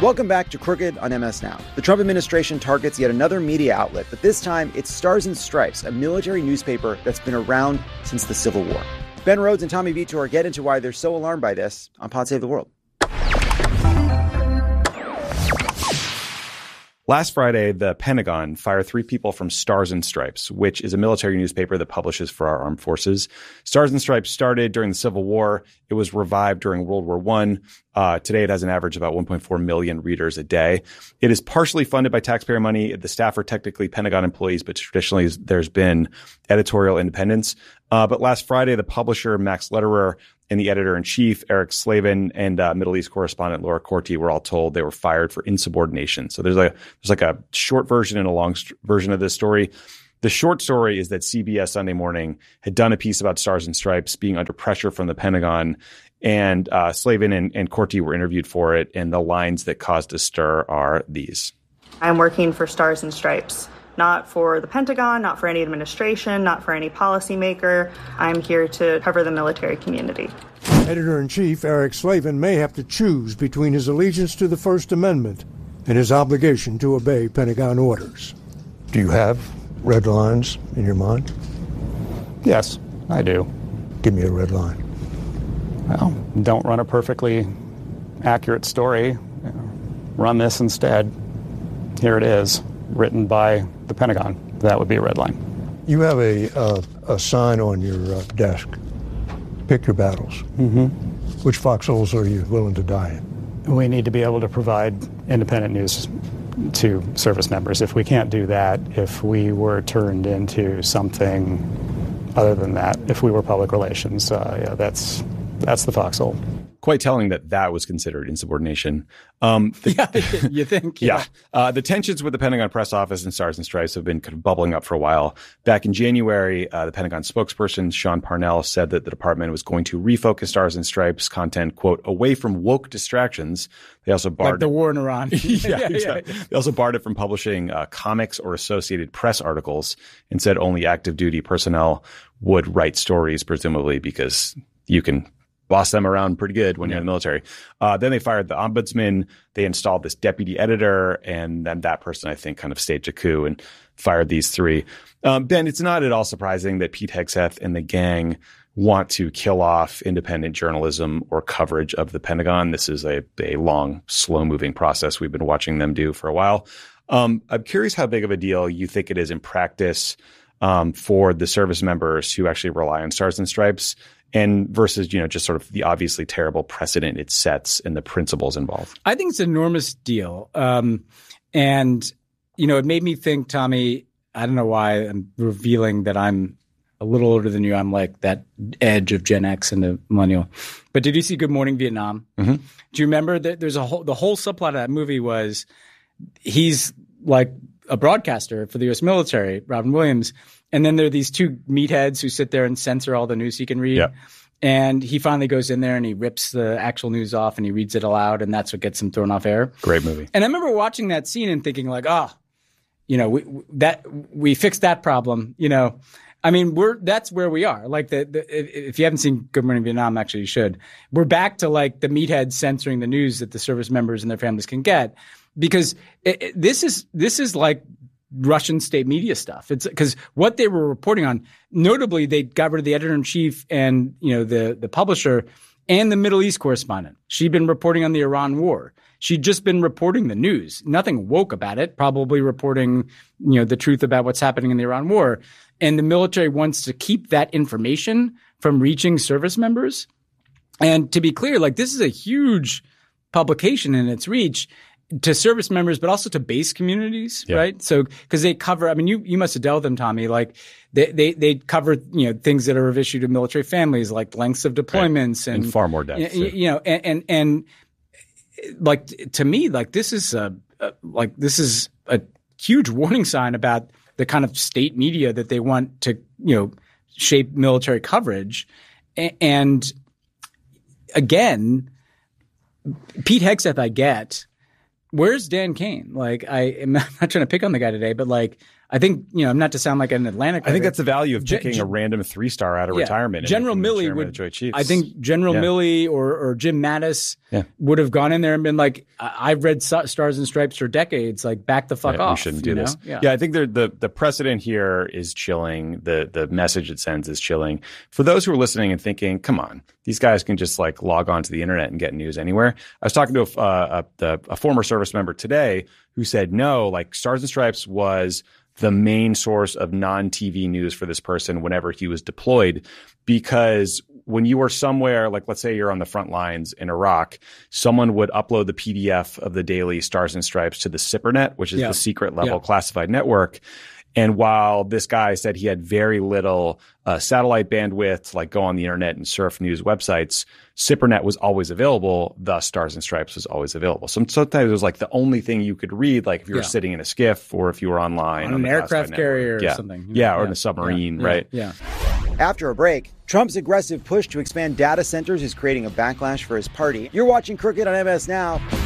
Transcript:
Welcome back to Crooked on MS Now. The Trump administration targets yet another media outlet, but this time it's Stars and Stripes, a military newspaper that's been around since the Civil War. Ben Rhodes and Tommy Vitor get into why they're so alarmed by this on Pod Save the World. Last Friday, the Pentagon fired 3 people from Stars and Stripes, which is a military newspaper that publishes for our armed forces. Stars and Stripes started during the Civil War. It was revived during World War I. Today, it has an average of about 1.4 million readers a day. It is partially funded by taxpayer money. The staff are technically Pentagon employees, but traditionally there's been editorial independence. But last Friday, the publisher, Max Lederer, and the editor-in-chief, Eric Slavin, and Middle East correspondent Laura Corti were all told they were fired for insubordination. So there's like a short version and a long version of this story. The short story is that CBS Sunday Morning had done a piece about Stars and Stripes being under pressure from the Pentagon, and Slavin and Corti were interviewed for it, and the lines that caused a stir are these. I'm working for Stars and Stripes. Not for the Pentagon, not for any administration, not for any policymaker. I'm here to cover the military community. Editor-in-Chief Eric Slavin may have to choose between his allegiance to the First Amendment and his obligation to obey Pentagon orders. Do you have red lines in your mind? Yes, I do. Give me a red line. Well, don't run a perfectly accurate story. Run this instead. Here it is, written by the Pentagon. That would be a red line. You have a sign on your desk. Pick your battles. Mm-hmm. Which foxholes are you willing to die in? We need to be able to provide independent news to service members. If we can't do that, if we were turned into something other than that, if we were public relations, that's the foxhole. Quite telling that was considered insubordination. You think? Yeah. The tensions with the Pentagon press office and Stars and Stripes have been kind of bubbling up for a while. Back in January, the Pentagon spokesperson, Sean Parnell, said that the department was going to refocus Stars and Stripes content, quote, away from woke distractions. They also barred like the war in Iran. Yeah, exactly. They also barred it from publishing comics or Associated Press articles and said only active duty personnel would write stories, presumably because you can boss them around pretty good when you're in the military. Then they fired the ombudsman. They installed this deputy editor, and then that person, I think, kind of staged a coup and fired these 3. Ben, it's not at all surprising that Pete Hegseth and the gang want to kill off independent journalism or coverage of the Pentagon. This is a long, slow-moving process we've been watching them do for a while. I'm curious how big of a deal you think it is in practice for the service members who actually rely on Stars and Stripes, and versus, just sort of the obviously terrible precedent it sets and the principles involved. I think it's an enormous deal. And, it made me think, Tommy, I don't know why I'm revealing that I'm a little older than you. I'm like that edge of Gen X and the millennial. But did you see Good Morning Vietnam? Mm-hmm. Do you remember that there's the whole subplot of that movie was he's like a broadcaster for the U.S. military, Robin Williams. And then there are these 2 meatheads who sit there and censor all the news he can read. Yeah. And he finally goes in there and he rips the actual news off and he reads it aloud, and that's what gets him thrown off air. Great movie. And I remember watching that scene and thinking like, we fixed that problem. I mean, that's where we are. Like if you haven't seen Good Morning Vietnam, actually you should. We're back to like the meatheads censoring the news that the service members and their families can get, because this is like Russian state media stuff. It's because what they were reporting on, notably, they got rid of the editor-in-chief and the publisher and the Middle East correspondent. She'd been reporting on the Iran war. She'd just been reporting the news. Nothing woke about it, probably reporting the truth about what's happening in the Iran war. And the military wants to keep that information from reaching service members. And to be clear, like this is a huge publication in its reach to service members, but also to base communities, right? So, because they cover, I mean, you must have dealt with them, Tommy. Like they cover, things that are of issue to military families, like lengths of deployments and far more depth. And like to me, like this is a huge warning sign about the kind of state media that they want to, shape military coverage. And again, Pete Hegseth, I get. Where's Dan Kane? Like, I'm not trying to pick on the guy today, but like, I think, not to sound like an Atlantic. I think that's the value of picking a random 3-star out of retirement. General Milley would. I think General Milley or Jim Mattis would have gone in there and been like, "I've read Stars and Stripes for decades. Like, back the fuck off. We shouldn't do this." Yeah, I think the precedent here is chilling. The message it sends is chilling. For those who are listening and thinking, "Come on, these guys can just like log on to the internet and get news anywhere." I was talking to a former service member today who said, no, like Stars and Stripes was the main source of non-TV news for this person whenever he was deployed, because when you were somewhere, like let's say you're on the front lines in Iraq, someone would upload the PDF of the daily Stars and Stripes to the SIPRNet, which is the secret level classified network. And while this guy said he had very little satellite bandwidth to like go on the internet and surf news websites, SIPRNet was always available. Thus, Stars and Stripes was always available. So sometimes it was like the only thing you could read, like if you were sitting in a skiff or if you were online on an aircraft carrier or something. Or in a submarine, right? Yeah. After a break, Trump's aggressive push to expand data centers is creating a backlash for his party. You're watching Crooked on MS Now.